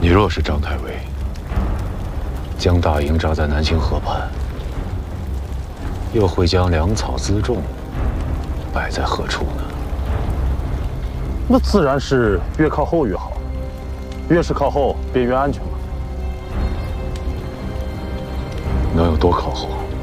你若是张太尉，将大营扎在南清河畔，又会将粮草辎重摆在何处呢？ 那自然是越靠后越好，越是靠后便越安全嘛。 能有多靠后？